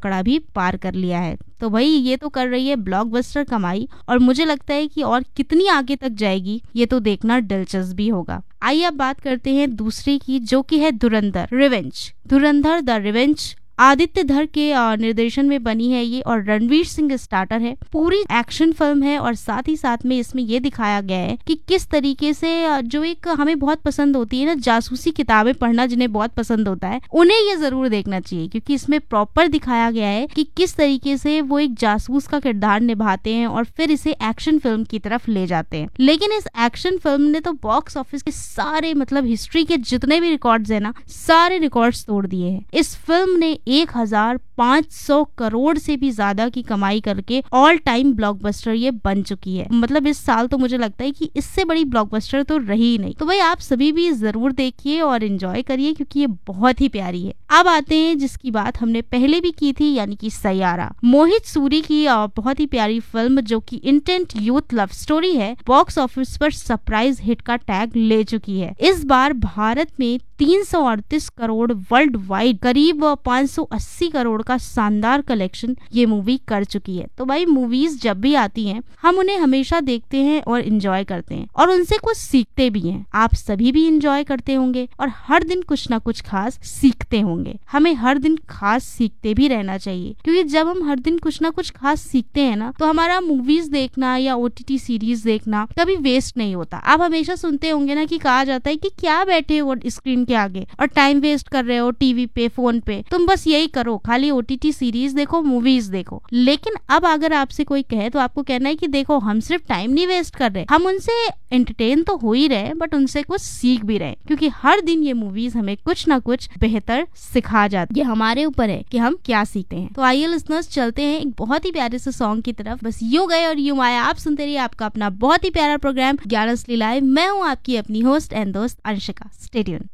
आंकड़ा भी पार कर लिया है। तो भाई ये तो कर रही है ब्लॉकबस्टर कमाई, और मुझे लगता है कि और कितनी आगे तक जाएगी ये तो देखना दिलचस्प भी होगा। आइए अब बात करते हैं दूसरी की, जो कि है धुरंधर revenge. Dhurandhar the revenge Aditya धर के निर्देशन में बनी है ये, और रणवीर सिंह स्टार्टर है। पूरी एक्शन फिल्म है, और साथ ही साथ में इसमें ये दिखाया गया है कि किस तरीके से जो एक हमें बहुत पसंद होती है ना जासूसी किताबें पढ़ना, जिन्हें बहुत पसंद होता है, उन्हें ये जरूर देखना चाहिए, क्योंकि इसमें प्रॉपर दिखाया गया है कि किस तरीके से वो एक जासूस का किरदार निभाते हैं और फिर इसे एक्शन फिल्म की तरफ ले जाते हैं। लेकिन इस एक्शन फिल्म ने तो बॉक्स ऑफिस के सारे मतलब हिस्ट्री के जितने भी रिकॉर्ड्स है ना, सारे रिकॉर्ड्स तोड़ दिए हैं। इस फिल्म ने 1500 करोड़ से भी ज्यादा की कमाई करके ऑल टाइम ब्लॉकबस्टर ये बन चुकी है। मतलब इस साल तो मुझे लगता है कि इससे बड़ी ब्लॉकबस्टर तो रही ही नहीं। तो भाई आप सभी भी जरूर देखिए और एंजॉय करिए, क्योंकि ये बहुत ही प्यारी है। अब आते हैं जिसकी बात हमने पहले भी की थी, यानी कि सैयारा। मोहित सूरी की बहुत ही प्यारी फिल्म, जो कि इंटेंट यूथ लव स्टोरी है, बॉक्स ऑफिस पर सरप्राइज हिट का टैग ले चुकी है। इस बार भारत में 338 करोड़, वर्ल्ड वाइड करीब 580 करोड़ का शानदार कलेक्शन ये मूवी कर चुकी है। तो भाई मूवीज जब भी आती हैं, हम उन्हें हमेशा देखते हैं और एंजॉय करते हैं, और उनसे कुछ सीखते भी हैं। आप सभी भी एंजॉय करते होंगे और हर दिन कुछ ना कुछ खास सीखते होंगे। हमें हर दिन खास सीखते भी रहना चाहिए, क्योंकि जब हम हर दिन कुछ ना कुछ खास सीखते हैं ना, तो हमारा मूवीज देखना या OTT सीरीज देखना कभी वेस्ट नहीं होता। आप हमेशा सुनते होंगे ना कि कहा जाता है कि क्या बैठे हो स्क्रीन के आगे और टाइम वेस्ट कर रहे हो टीवी पे, फोन पे, तुम बस यही करो, खाली OTT सीरीज देखो, मूवीज देखो। लेकिन अब अगर आपसे कोई कहे तो आपको कहना है कि देखो, हम सिर्फ टाइम नहीं वेस्ट कर रहे, हम उनसे एंटरटेन तो हो ही रहे, बट उनसे कुछ सीख भी रहे, क्योंकि हर दिन ये मूवीज हमें कुछ ना कुछ बेहतर सिखा जाती है। ये हमारे ऊपर है कि हम क्या सीखते हैं। तो आइए लिसनर्स, चलते हैं एक बहुत ही प्यारे से सॉन्ग की तरफ। बस यूं गए और यूं आया। आप सुनते रहिए आपका अपना बहुत ही प्यारा प्रोग्राम ज्ञानस लीलाएं। मैं हूँ आपकी अपनी होस्ट एंड दोस्त अंशिका। Stay tuned.